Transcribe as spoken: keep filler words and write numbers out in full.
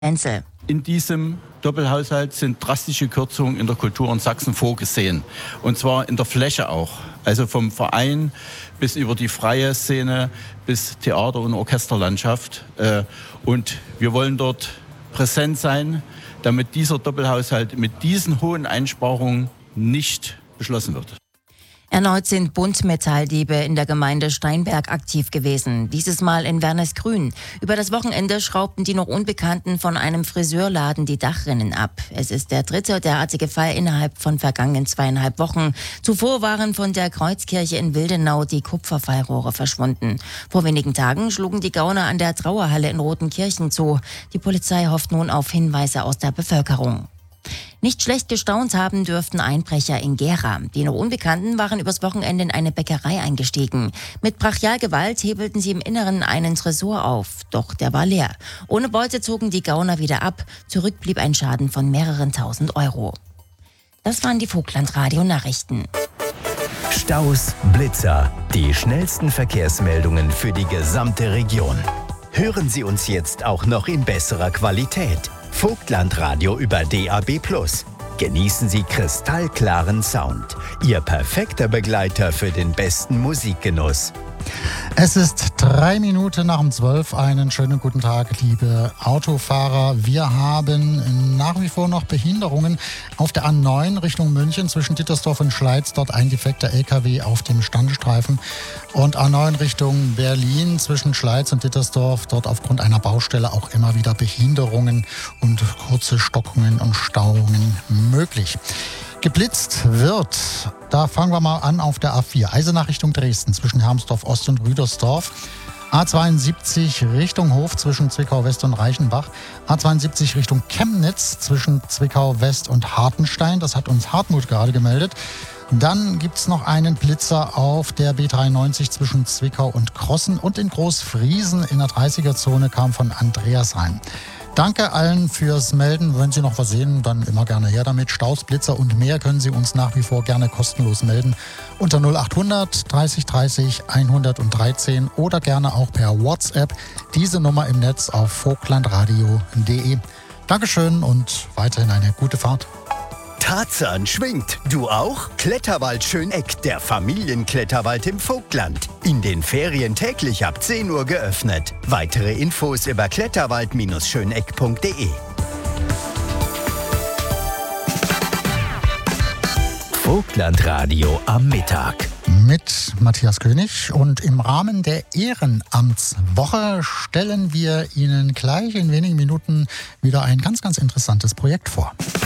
Enzel. In diesem Doppelhaushalt sind drastische Kürzungen in der Kultur in Sachsen vorgesehen. Und zwar in der Fläche auch. Also vom Verein bis über die freie Szene bis Theater- und Orchesterlandschaft. Und wir wollen dort präsent sein, damit dieser Doppelhaushalt mit diesen hohen Einsparungen nicht beschlossen wird. Erneut sind Buntmetalldiebe in der Gemeinde Steinberg aktiv gewesen, dieses Mal in Wernesgrün. Über das Wochenende schraubten die noch Unbekannten von einem Friseurladen die Dachrinnen ab. Es ist der dritte derartige Fall innerhalb von vergangenen zweieinhalb Wochen. Zuvor waren von der Kreuzkirche in Wildenau die Kupferfallrohre verschwunden. Vor wenigen Tagen schlugen die Gauner an der Trauerhalle in Rotenkirchen zu. Die Polizei hofft nun auf Hinweise aus der Bevölkerung. Nicht schlecht gestaunt haben dürften Einbrecher in Gera. Die noch Unbekannten waren übers Wochenende in eine Bäckerei eingestiegen. Mit Brachialgewalt hebelten sie im Inneren einen Tresor auf. Doch der war leer. Ohne Beute zogen die Gauner wieder ab. Zurück blieb ein Schaden von mehreren tausend Euro. Das waren die Vogtland-Radio-Nachrichten. Staus, Blitzer, die schnellsten Verkehrsmeldungen für die gesamte Region. Hören Sie uns jetzt auch noch in besserer Qualität. Vogtland-Radio über D A B plus. Genießen Sie kristallklaren Sound. Ihr perfekter Begleiter für den besten Musikgenuss. Es ist drei Minuten nach um zwölf. Einen schönen guten Tag, liebe Autofahrer. Wir haben nach wie vor noch Behinderungen auf der A neun Richtung München zwischen Dittersdorf und Schleiz. Dort ein defekter L K W auf dem Standstreifen. Und A neun Richtung Berlin zwischen Schleiz und Dittersdorf. Dort aufgrund einer Baustelle auch immer wieder Behinderungen und kurze Stockungen und Stauungen möglich. Geblitzt wird, da fangen wir mal an auf der A vier, Eisenach Richtung Dresden zwischen Hermsdorf Ost und Rüdersdorf. A zweiundsiebzig Richtung Hof zwischen Zwickau West und Reichenbach. A zweiundsiebzig Richtung Chemnitz zwischen Zwickau West und Hartenstein. Das hat uns Hartmut gerade gemeldet. Dann gibt es noch einen Blitzer auf der B dreiundneunzig zwischen Zwickau und Krossen. Und in Großfriesen in der dreißiger-Zone kam von Andreas rein. Danke allen fürs Melden. Wenn Sie noch was sehen, dann immer gerne her damit. Staus, Blitzer und mehr können Sie uns nach wie vor gerne kostenlos melden. Unter null achthundert dreißig dreißig hundertdreizehn oder gerne auch per WhatsApp. Diese Nummer im Netz auf vogtlandradio punkt de. Dankeschön und weiterhin eine gute Fahrt. Tarzan schwingt. Du auch? Kletterwald Schöneck, der Familienkletterwald im Vogtland. In den Ferien täglich ab zehn Uhr geöffnet. Weitere Infos über kletterwald Schöneck punkt de. Vogtlandradio am Mittag. Mit Matthias König, und im Rahmen der Ehrenamtswoche stellen wir Ihnen gleich in wenigen Minuten wieder ein ganz, ganz interessantes Projekt vor.